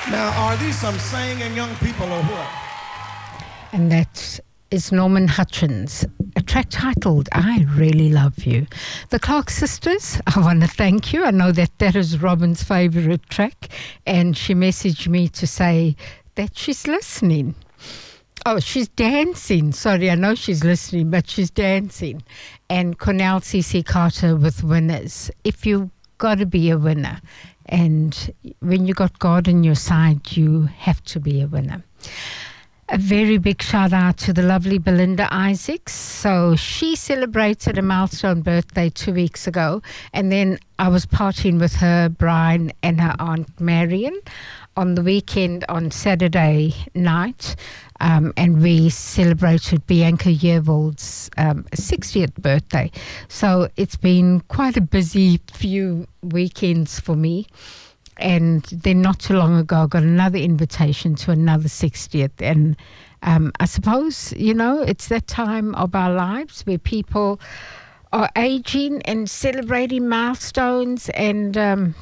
Now, are these some singing young people or what? And that is Norman Hutchins, a track titled I Really Love You. The Clark sisters, I want to thank you. I know that that is Robin's favourite track, and she messaged me to say that she's listening. Oh, she's dancing. Sorry, I know she's listening, but she's dancing. And Cornell C.C. Carter with Winners. If you've got to be a winner, and when you got God on your side, you have to be a winner. A very big shout out to the lovely Belinda Isaacs. So she celebrated a milestone birthday 2 weeks ago, and then I was partying with her, Brian, and her aunt Marion on the weekend on Saturday night, and we celebrated Bianca Yearwold's 60th birthday. So it's been quite a busy few weekends for me. And then not too long ago, I got another invitation to another 60th. And I suppose, you know, it's that time of our lives where people are aging and celebrating milestones. And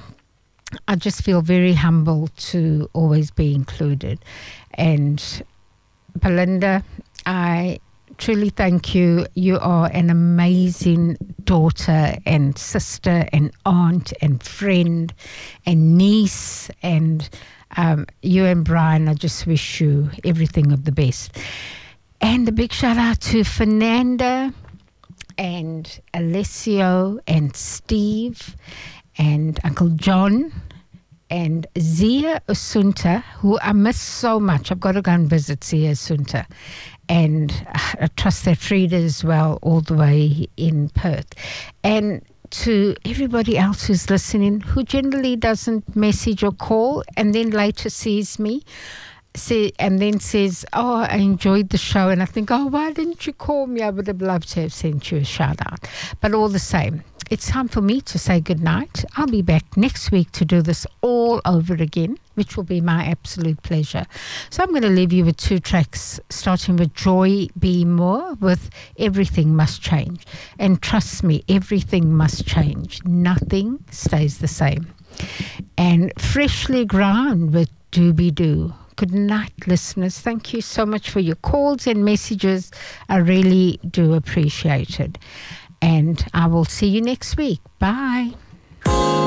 I just feel very humble to always be included. And Belinda, I truly thank you. You are an amazing daughter and sister and aunt and friend and niece, and you and Brian, I just wish you everything of the best. And a big shout out to Fernanda and Alessio and Steve and Uncle John and Zia Osunta, who I miss so much. I've got to go and visit Zia Osunta. And I trust that Frida as well, all the way in Perth. And to everybody else who's listening, who generally doesn't message or call and then later sees me, and then says, oh, I enjoyed the show. And I think, oh, why didn't you call me? I would have loved to have sent you a shout out. But all the same, it's time for me to say goodnight. I'll be back next week to do this all over again, which will be my absolute pleasure. So I'm going to leave you with two tracks, starting with Joy B. Moore with Everything Must Change. And trust me, everything must change. Nothing stays the same. And Freshly Ground with Doobie Doo. Good night, listeners. Thank you so much for your calls and messages. I really do appreciate it. And I will see you next week. Bye.